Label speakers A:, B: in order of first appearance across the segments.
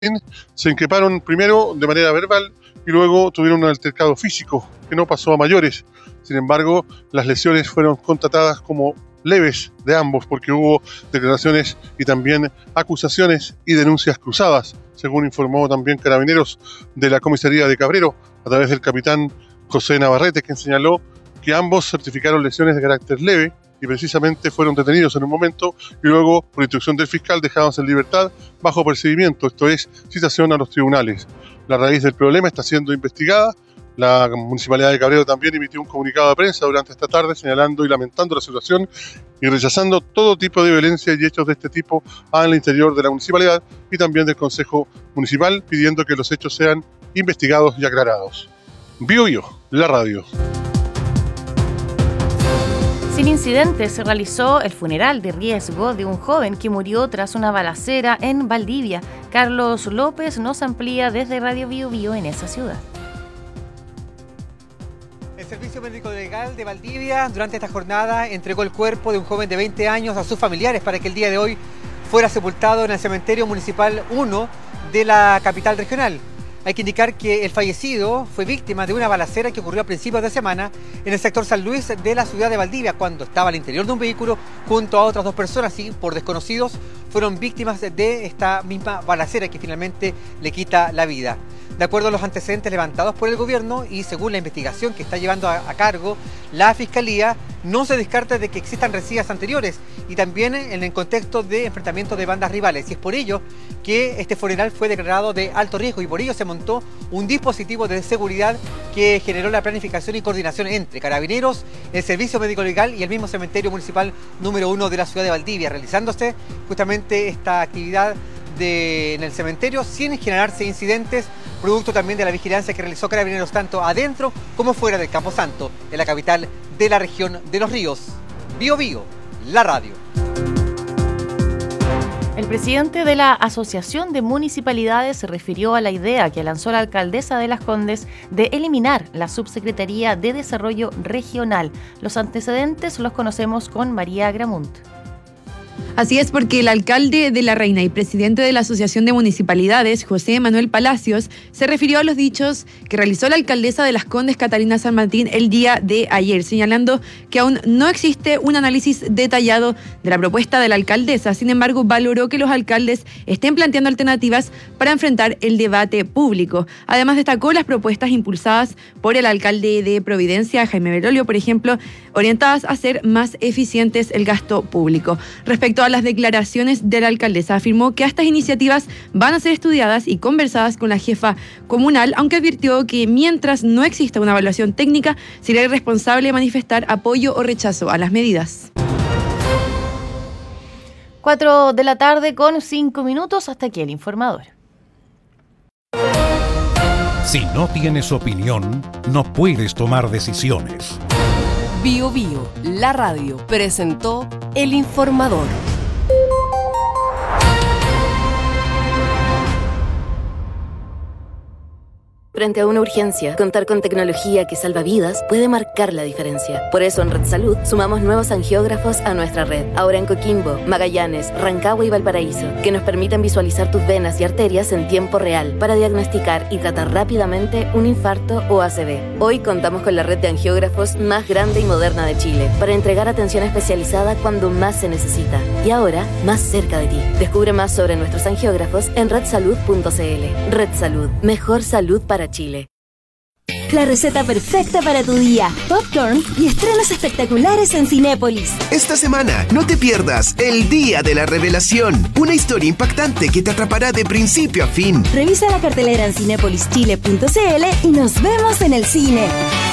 A: se increparon primero de manera verbal y luego tuvieron un altercado físico que no pasó a mayores. Sin embargo, las lesiones fueron constatadas como leves de ambos porque hubo declaraciones y también acusaciones y denuncias cruzadas, según informó también Carabineros de la comisaría de Cabrero a través del capitán José Navarrete, quien señaló que ambos certificaron lesiones de carácter leve y precisamente fueron detenidos en un momento y luego, por instrucción del fiscal, dejados en libertad bajo procedimiento, esto es, citación a los tribunales. La raíz del problema está siendo investigada. La Municipalidad de Cabrero también emitió un comunicado de prensa durante esta tarde señalando y lamentando la situación y rechazando todo tipo de violencia y hechos de este tipo al interior de la municipalidad y también del Consejo Municipal, pidiendo que los hechos sean investigados y aclarados. Bio Bio, la radio.
B: Sin incidentes se realizó el funeral de riesgo de un joven que murió tras una balacera en Valdivia. Carlos López nos amplía desde Radio Bio Bio en esa ciudad.
C: El Servicio Médico Legal de Valdivia durante esta jornada entregó el cuerpo de un joven de 20 años a sus familiares para que el día de hoy fuera sepultado en el Cementerio Municipal 1 de la capital regional. Hay que indicar que el fallecido fue víctima de una balacera que ocurrió a principios de semana en el sector San Luis de la ciudad de Valdivia, cuando estaba al interior de un vehículo junto a otras dos personas y por desconocidos fueron víctimas de esta misma balacera que finalmente le quita la vida. De acuerdo a los antecedentes levantados por el gobierno y según la investigación que está llevando a cargo la Fiscalía, no se descarta de que existan rencillas anteriores y también en el contexto de enfrentamientos de bandas rivales. Y es por ello que este funeral fue declarado de alto riesgo y por ello se montó un dispositivo de seguridad que generó la planificación y coordinación entre Carabineros, el Servicio Médico Legal y el mismo Cementerio Municipal número 1 de la ciudad de Valdivia, realizándose justamente esta actividad en el cementerio sin generarse incidentes, producto también de la vigilancia que realizó Carabineros tanto adentro como fuera del Camposanto, en la capital de la región de Los Ríos. Bio Bio, la radio.
B: El presidente de la Asociación de Municipalidades se refirió a la idea que lanzó la alcaldesa de Las Condes de eliminar la Subsecretaría de Desarrollo Regional. Los antecedentes los conocemos con María Gramunt.
D: Así es, porque el alcalde de La Reina y presidente de la Asociación de Municipalidades, José Manuel Palacios, se refirió a los dichos que realizó la alcaldesa de Las Condes, Catalina San Martín, el día de ayer, señalando que aún no existe un análisis detallado de la propuesta de la alcaldesa. Sin embargo, valoró que los alcaldes estén planteando alternativas para enfrentar el debate público. Además, destacó las propuestas impulsadas por el alcalde de Providencia, Jaime Berolio, por ejemplo, orientadas a hacer más eficientes el gasto público. Respecto a las declaraciones de la alcaldesa, afirmó que estas iniciativas van a ser estudiadas y conversadas con la jefa comunal, aunque advirtió que mientras no exista una evaluación técnica, sería irresponsable manifestar apoyo o rechazo a las medidas.
B: 4 de la tarde con 5 minutos, hasta aquí el informador.
E: Si no tienes opinión, no puedes tomar decisiones.
F: Bio Bio, la radio, presentó El Informador.
G: Frente a una urgencia, contar con tecnología que salva vidas puede marcar la diferencia. Por eso en Red Salud sumamos nuevos angiógrafos a nuestra red, ahora en Coquimbo, Magallanes, Rancagua y Valparaíso, que nos permiten visualizar tus venas y arterias en tiempo real para diagnosticar y tratar rápidamente un infarto o ACV. Hoy contamos con la red de angiógrafos más grande y moderna de Chile para entregar atención especializada cuando más se necesita y ahora más cerca de ti. Descubre más sobre nuestros angiógrafos en redsalud.cl. Red Salud, mejor salud para Chile.
H: La receta perfecta para tu día. Popcorn y estrenos espectaculares en Cinépolis.
I: Esta semana no te pierdas El Día de la Revelación. Una historia impactante que te atrapará de principio a fin.
H: Revisa la cartelera en cinepolischile.cl y nos vemos en el cine.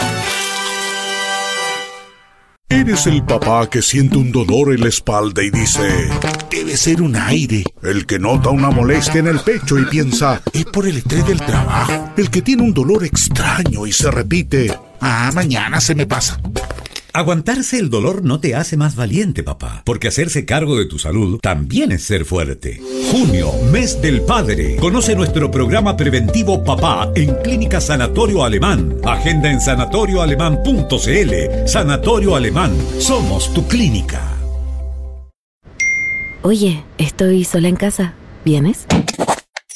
J: Eres el papá que siente un dolor en la espalda y dice: debe ser un aire. El que nota una molestia en el pecho y piensa: es por el estrés del trabajo. El que tiene un dolor extraño y se repite: mañana se me pasa.
K: Aguantarse el dolor no te hace más valiente, papá, porque hacerse cargo de tu salud también es ser fuerte. Junio, mes del padre. Conoce nuestro programa preventivo Papá en Clínica Sanatorio Alemán. Agenda en sanatorioalemán.cl. Sanatorio Alemán. Somos tu clínica.
G: Oye, estoy sola en casa. ¿Vienes?